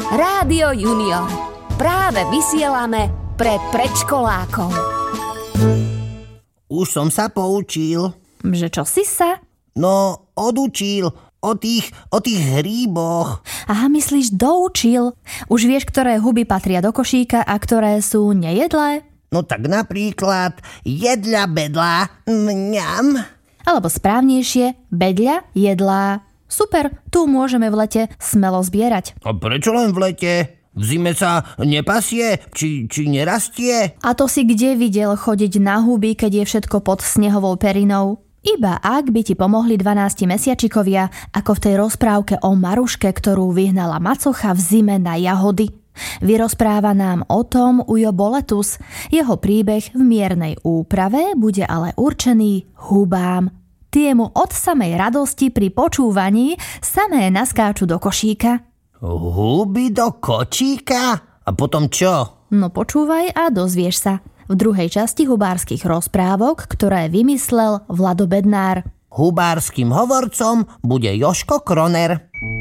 Rádio Junior. Práve vysielame pre predškolákov. Už som sa poučil. Že čo si sa? No, odučil o tých hríboch. Aha, myslíš doučil? Už vieš, ktoré huby patria do košíka a ktoré sú nejedlé? No tak napríklad jedľa bedla, mňam. Alebo správnejšie, bedľa jedlá. Super, tu môžeme v lete smelo zbierať. A prečo len v lete? V zime sa nepasie? Či nerastie? A to si kde videl chodiť na huby, keď je všetko pod snehovou perinou? Iba ak by ti pomohli 12 mesiačikovia, ako v tej rozprávke o Maruške, ktorú vyhnala macocha v zime na jahody. Vyrozpráva nám o tom Ujo Boletus. Jeho príbeh v miernej úprave bude ale určený hubám. Tie mu od samej radosti pri počúvaní samé naskáču do košíka. Huby do kočíka? A potom čo? No počúvaj a dozvieš sa. V druhej časti hubárskych rozprávok, ktoré vymyslel Vlado Bednár. Hubárskym hovorcom bude Jožko Kroner.